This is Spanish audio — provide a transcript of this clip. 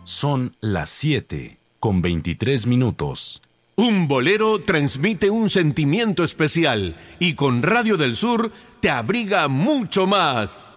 Son las 7:23. Un bolero transmite un sentimiento especial y con Radio del Sur te abriga mucho más.